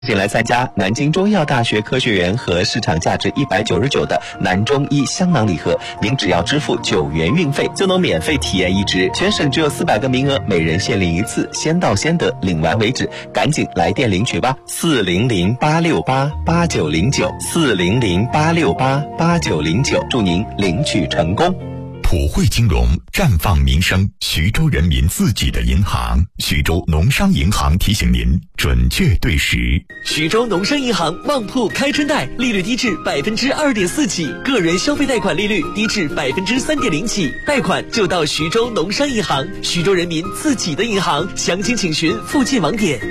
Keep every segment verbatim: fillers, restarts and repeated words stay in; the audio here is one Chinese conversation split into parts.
请来参加南京中医药大学科学园和市场价值一百九十九的南中医香囊礼盒，您只要支付九元运费就能免费体验一支，全省只有四百个名额，每人限领一次，先到先得，领完为止，赶紧来电领取吧！四零零八六八八九零九，四零零八六八八九零九，祝您领取成功。 普惠金融，绽放民生，徐州人民自己的银行。徐州农商银行提醒您，准确对时。 徐州农商银行旺铺开春贷，利率低至百分之二点四起，个人消费贷款利率低至百分之三点零起，贷款就到徐州农商银行，徐州人民自己的银行。详情请询附近网点。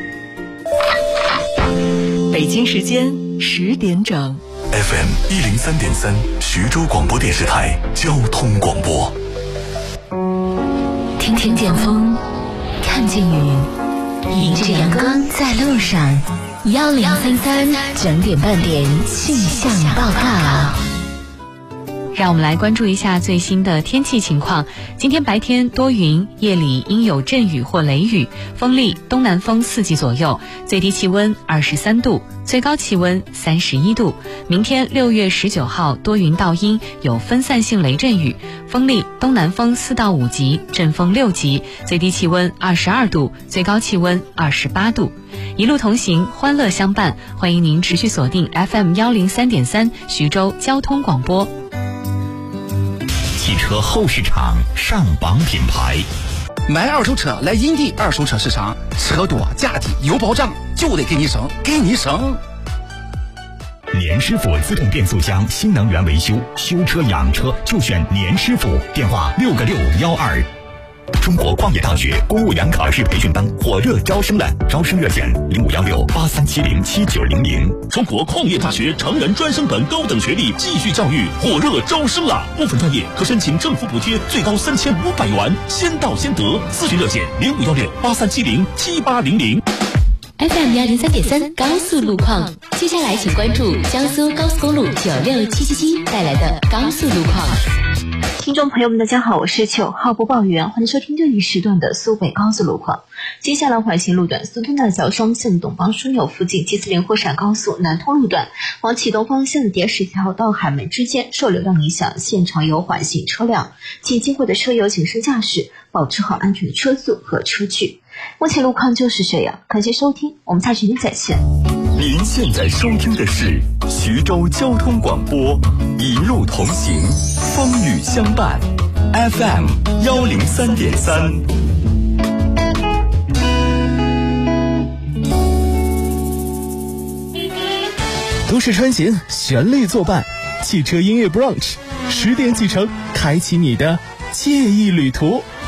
北京时间十点整。 F M 一零三点三，徐州广播电视台交通广播。 听听见风，看见雨，迎着阳光在路上。幺零三三整点半点气象报告。 让我们来关注一下最新的天气情况。今天白天多云，夜里阴有阵雨或雷雨，风力东南风四级左右，最低气温二十三度，最高气温三十一度。明天六月十九号多云到阴，有分散性雷阵雨，风力东南风四到五级，阵风六级，最低气温二十二度，最高气温二十八度。一路同行，欢乐相伴，欢迎您持续锁定 F M 一零三点三徐州交通广播。 汽车后市场上榜品牌， 买二手车来银地二手车市场，车多价低有保障，就得给你省，给你省。 年师傅自动变速箱新能源维修，修车养车就选年师傅，电话六个六幺二。中国矿业大学公务员考试培训班火热招生了，招生热线零五幺六八三七零七九零零。 中国矿业大学成人专升本高等学历继续教育火热招生了，部分专业可申请政府补贴，最高三千五百元，先到先得。咨询热线零五幺六八三七零七八零零。 F M 一零三点三高速路况，接下来请关注江苏高速公路九六七七七带来的高速路况。 听众朋友们大家好，我是九号播报员，欢迎收听这一时段的苏北高速路况。接下来环形路段苏通大桥双线董邦枢纽附近吉次林霍陕高速南通路段往启东方向的叠十条到海门之间受流量影响，现场有缓行车辆，请经过的车友谨慎驾驶，保持好安全的车速和车距。目前路况就是这样，感谢收听，我们下期节目再见。 您现在收听的是徐州交通广播，一路同行，风雨相伴 ，F M 幺零三点三。 都市穿行，旋律作伴，汽车音乐 brunch， 十点启程，开启你的惬意旅途。